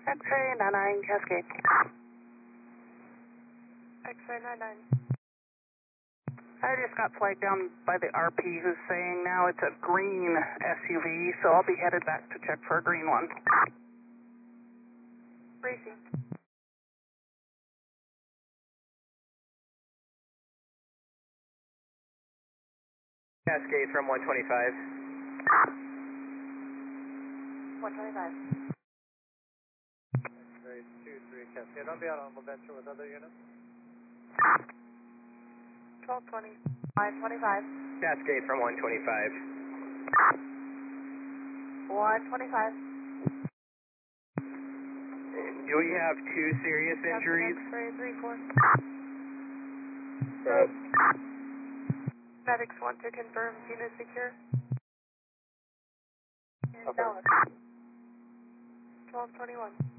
X-ray 99 Cascade. X-ray 99. I just got flagged down by the RP who's saying now it's a green SUV, so I'll be headed back to check for a green one. Racing. Cascade from 125. 125. X-ray 23 Cascade. I'll be out on LaVenture with other units. 1220. 525. Cascade from 125. 125. Do we have two serious injuries? X-ray 34. Road. Medics want to confirm scene is secure. Okay. Dallas. 1221.